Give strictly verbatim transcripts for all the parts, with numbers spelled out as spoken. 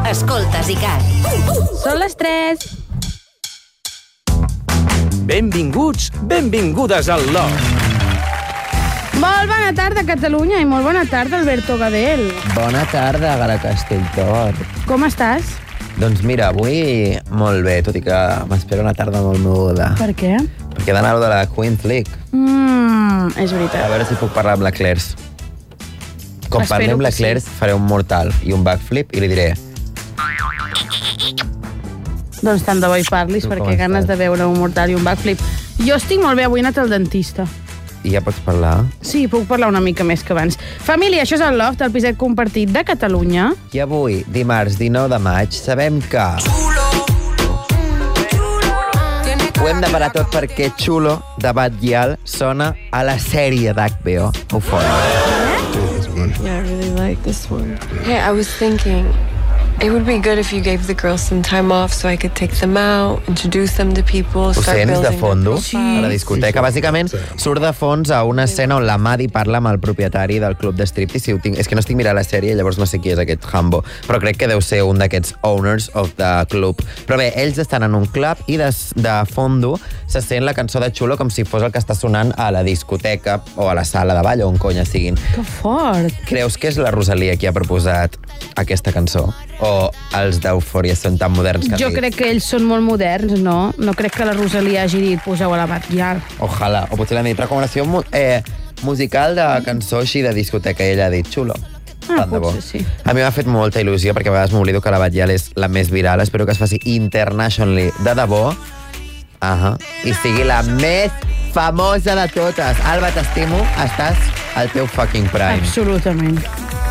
Escoltes ICAT. Són les tres. Benvinguts, benvingudes al Loft. Molt bona tarda, Catalunya, i molt bona tarda, Alberto Gadel. Bona tarda, Gara Castelltor. Com estàs? Doncs mira, avui molt bé, tot i que m'espera una tarda molt moguda. Per què? Perquè he d'anar de la Queen's League. Mmm, és A veritat. veure si puc parlar amb la Claire. Com Espero parlem amb la que sí. Claire, faré un mortal i un backflip i li diré... Doncs tant de bo hi parlis, Tu com perquè ganes estàs? de veure un mortal i un backflip. Jo estic molt bé, avui he anat al dentista. I ja pots parlar? Sí, puc parlar una mica més que abans. Família, això és el Loft, el piset compartit de Catalunya. I avui, dimarts dinou de maig, sabem que... Ho hem de parar tot perquè Xulo, de Batlle, sona a la sèrie d'H B O. Eufòria. Yeah, I really like this one. Hey, I was thinking, it would be good if you gave the girls some time off so I could take them out, introduce them to people, Ho start sents de building fondo? their profile. A la discoteca. Bàsicament, surt de fons a una escena on la Madi parla amb el propietari del club de striptease. Si ho tinc... És que no estic mirant la sèrie, llavors no sé qui és aquest Hambo, però crec que deu ser un d'aquests owners of the club. Però bé, ells estan en un club i de, de fondo se sent la cançó de Xulo com si fos el que està sonant a la discoteca o a la sala de ball o on conya siguin. Que fort. Creus que és la Rosalia qui ha proposat aquesta cançó? O els d'Eufòria són tan moderns que han Jo dit? crec que ells són molt moderns, no? No crec que la Rosalia hagi dit poseu a la Batlle. Ojalà. O potser l'han dit recomanació mu eh, musical de cançó així de discoteca i ella ha dit xulo. Ah, Tant de bo. potser sí. A mi m'ha fet molta il·lusió perquè a vegades m'oblido que la Batlle és la més viral. Espero que es faci internationally de debò. Ahà. I sigui la més famosa de totes. Alba, t'estimo. Estàs al teu fucking prime. Absolutament.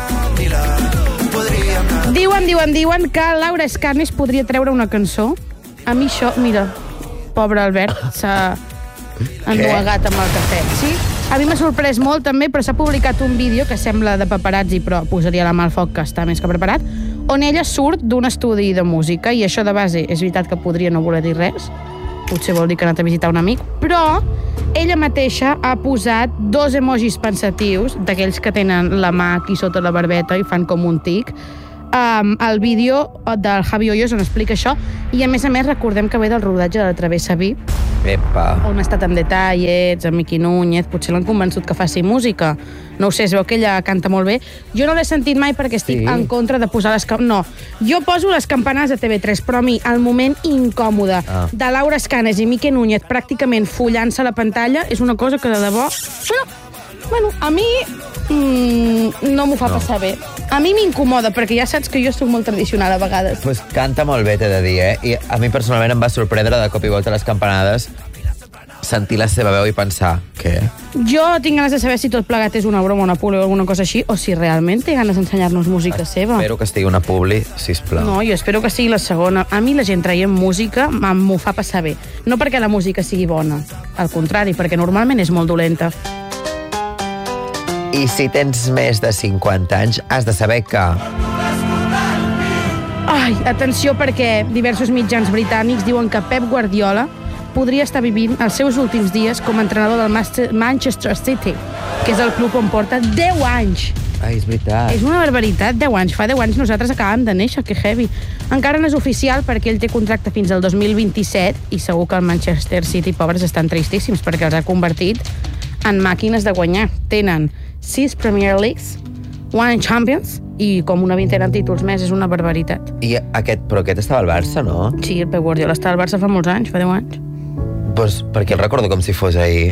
Diuen, diuen, diuen que Laura Escanes podria treure una cançó. A mi això, mira, pobre Albert, s'ha ennuegat amb el cafè. Sí? A mi m'ha sorprès molt també, però s'ha publicat un vídeo que sembla de paparazzi, però posaria la mà al foc que està més que preparat, on ella surt d'un estudi de música, i això de base és veritat que podria no voler dir res, potser vol dir que ha anat a visitar un amic, però ella mateixa ha posat dos emojis pensatius, d'aquells que tenen la mà aquí sota la barbeta i fan com un tic, um, el vídeo del Javi Hoyos on explica això, i a més a més recordem que ve del rodatge de la Travessa V I P, Epa. on ha estat amb Detalles, amb Miqui Núñez, potser l'han convençut que faci música. No ho sé, es veu que ella canta molt bé. Jo no l'he sentit mai perquè estic Sí. en contra de posar les... cam- No, jo poso les campanades de T V tres, però a mi el moment incòmode Ah. de Laura Escanes i Miqui Núñez pràcticament follant-se a la pantalla és una cosa que de debò... Bueno, bueno a mi mm, no m'ho fa No. passar bé. A mi m'incomoda, perquè ja saps que jo soc molt tradicional a vegades. Pues canta molt bé, t'he de dir, eh? I a mi personalment em va sorprendre de cop i volta les campanades, sentir la seva veu i pensar, què? Jo tinc ganes de saber si tot plegat és una broma, una publi o alguna cosa així, o si realment té ganes d'ensenyar-nos música seva. Espero que estigui una publi, sisplau. No, jo espero que sigui la segona. A mi la gent traient música m'ho fa passar bé. No perquè la música sigui bona, al contrari, perquè normalment és molt dolenta. I si tens més de cinquanta anys, has de saber que... Ai, atenció, perquè diversos mitjans britànics diuen que Pep Guardiola podria estar vivint els seus últims dies com a entrenador del Master- Manchester City, que és el club on porta deu anys. Ai, és veritat. És una barbaritat, deu anys. Fa deu anys nosaltres acabàvem de néixer, que heavy. Encara no és oficial perquè ell té contracte fins al dos mil vint-i-set i segur que el Manchester City, pobres, estan tristíssims perquè els ha convertit en màquines de guanyar. Tenen sis Premier Leagues, one Champions i com una vintena en títols més. És una barbaritat. I aquest, però aquest estava al Barça, no? Sí, el Pep Guardiola està al Barça fa molts anys, fa deu anys. Pues perquè el recordo com si fos ahir.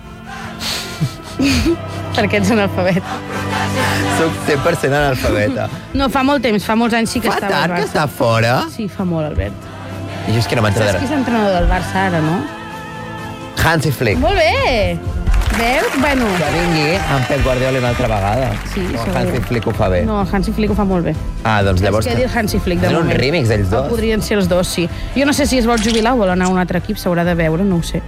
Perquè ets analfabet. Soc cent per cent analfabeta. No, fa molt temps, fa molts anys sí que Fa estava al tant que Barça. està fora? Sí, fa molt, Albert. I jo és que no Saps qui m'entraré. és entrenador del Barça ara, no? Hansi Flick. Molt bé! Veus? Bueno... Que vingui amb Pep Guardiola una altra vegada. Sí, o segur. Hansi Flick ho fa bé. No, Hansi Flick ho fa molt bé. Ah, doncs llavors... És que dir Hansi Flick, de Tenen un moment. remix, ells dos. O podrien ser els dos, sí. Jo no sé si es vol jubilar o vol anar a un altre equip, s'haurà de veure, no ho sé.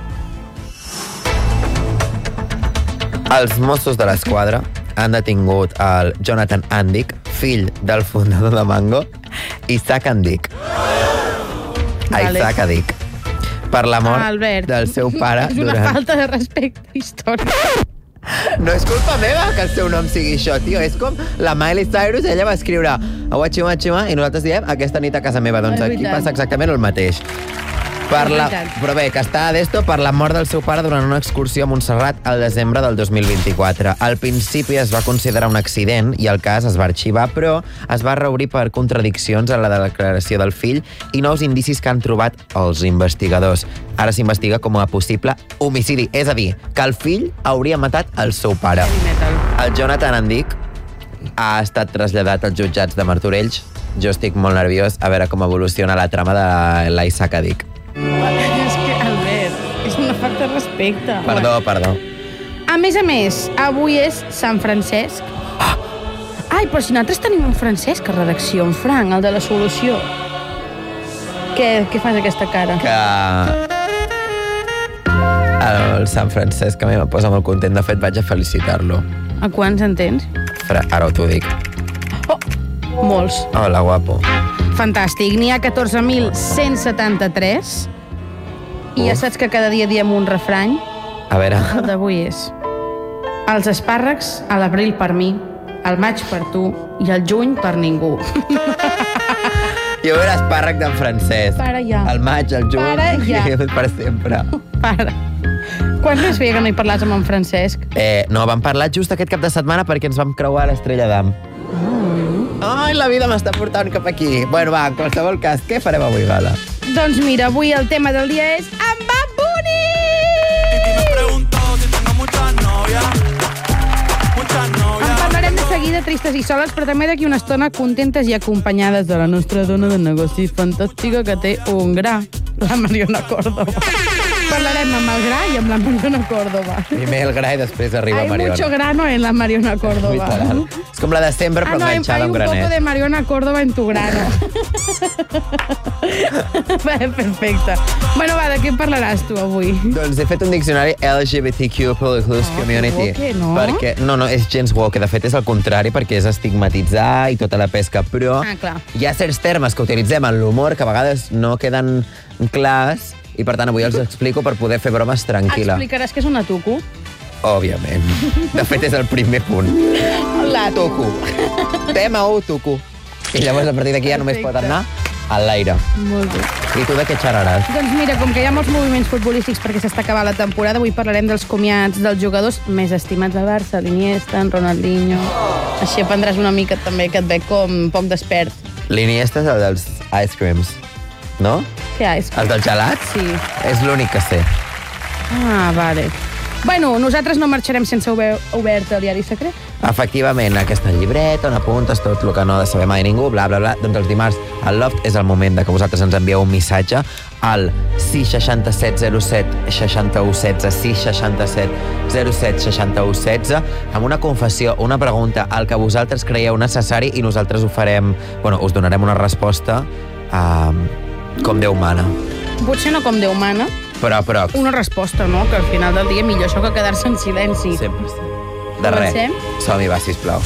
Els Mossos de l'Esquadra han detingut el Jonathan Andic, fill del fundador de Mango, Isaac Andic. Vale. Isaac Andic. Per la mort Albert. del seu pare És una durant... falta de respecte històric. No és culpa meva que el seu nom sigui això, tio. És com la Miley Cyrus, ella va escriure Awachima, Chima, i nosaltres diem aquesta nit a casa meva. Doncs aquí passa exactament el mateix. Per la... Però bé, que està d'esto per la mort del seu pare durant una excursió a Montserrat al desembre del dos mil vint-i-quatre. Al principi es va considerar un accident i el cas es va arxivar, però es va reobrir per contradiccions en la declaració del fill i nous indicis que han trobat els investigadors. Ara s'investiga com a possible homicidi, és a dir, que el fill hauria matat el seu pare. El Jonathan Andic ha estat traslladat als jutjats de Martorells. Jo estic molt nerviós a veure com evoluciona la trama de l'Isaac Adic. És que, Albert, és una falta de respecte. Perdó, perdó. A més a més, avui és Sant Francesc. Ah! Ai, però si nosaltres tenim un Francesc a redacció, un Frank, el de la solució. Què, què fas aquesta cara? Que... El Sant Francesc a mi em posa molt content. De fet, vaig a felicitar-lo. A quants en tens? Fra... Ara t'ho dic. Oh, molts. Hola, guapo. Fantàstic. N'hi ha catorze mil cent setanta-tres i ja saps que cada dia diem un refrany. A veure... El d'avui és: els espàrrecs a l'abril per mi, al maig per tu i al juny per ningú. Jo era espàrrec d'en Francesc. Para ja. El maig, el juny... Para ja. Per sempre. Para. Quants més feia que no hi parlaves amb en Francesc? Eh, no, vam parlar just aquest cap de setmana perquè ens vam creuar a l'Estrella d'Am. Ai, la vida m'està portant cap aquí. Bueno, va, en qualsevol cas, què farem avui, Gala? Doncs mira, avui el tema del dia és en Bad Bunny! En parlarem de seguida tristes i soles, però també d'aquí una estona contentes i acompanyades de la nostra dona de negocis fantàstica que té un gra, la Mariona Córdoba. Parlarem amb el gra i amb la Mariona Córdoba. Primer el gra i després arriba Hay Mariona. Hay mucho grano en la Mariona Córdoba. Literal. És com la de sempre, però ah, no, enganxada amb granet. Hay un poco de Mariona Córdoba en tu grano. Perfecte. Bueno, va, de què parlaràs tu avui? Doncs he fet un diccionari L G B T Q plus oh, community. Que no? Perquè, no, no, és gens woke. De fet, és el contrari, perquè és estigmatitzar i tota la pesca. Però ah, clar. hi ha certs termes que utilitzem en l'humor que a vegades no queden clars i, per tant, avui els explico per poder fer bromes tranquil·la. Explicaràs què és una tucu? Òbviament. De fet, és el primer punt. La tucu. Tema u, tucu. I llavors, a partir d'aquí ja només pot anar a l'aire. Molt bé. I tu de què xerraràs? Doncs mira, com que hi ha molts moviments futbolístics perquè s'està acabant la temporada, avui parlarem dels comiats dels jugadors més estimats del Barça, l'Iniesta, en Ronaldinho... Així aprendràs una mica també, que et veig com poc despert. L'Iniesta és el dels ice creams, no? Què ice cream? El dels gelats? Sí. És l'únic que sé. Ah, vale. Bueno, nosaltres no marxarem sense haver obert el diari secret. Efectivament, aquesta llibreta on apuntes tot el que no ha de saber mai ningú, bla, bla, bla. Doncs els dimarts al Loft és el moment de que vosaltres ens envieu un missatge al sis seixanta-set zero set seixanta-u setze, sis seixanta-set zero set seixanta-u setze, amb una confessió, una pregunta, al que vosaltres creieu necessari i nosaltres ho farem, bueno, us donarem una resposta eh, com Déu mana. Potser no com Déu mana. Però, però... Una resposta, no? Que al final del dia millor això que quedar-se en silenci. Sempre sí. De res. Som-hi, va, sisplau.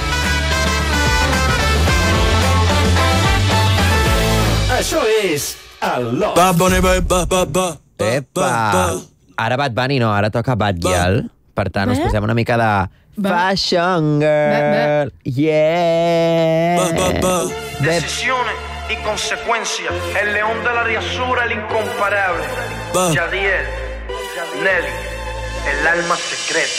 Això és el Loft. Bad Bunny, ba, ba, ba, ba, Epa! Ara Bad Bunny no, ara toca Bad Gyal. Per tant, us posem una mica de... Fashion Girl, yeah! ba, ba, ba. Decisiones y consecuencias. El león de la riazura, el incomparable. Ba. Yadiel, Nelly, el alma secreta.